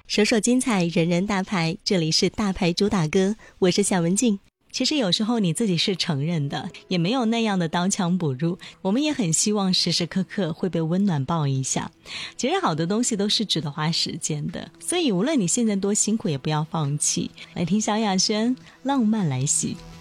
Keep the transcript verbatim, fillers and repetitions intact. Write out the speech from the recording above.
首首精彩，人人大牌，这里是大牌主打歌，我是夏文静。其实有时候你自己是承认的，也没有那样的刀枪不入，我们也很希望时时刻刻会被温暖抱一下。其实好的东西都是值得花时间的，所以无论你现在多辛苦也不要放弃。来听萧亚轩《浪漫来袭》。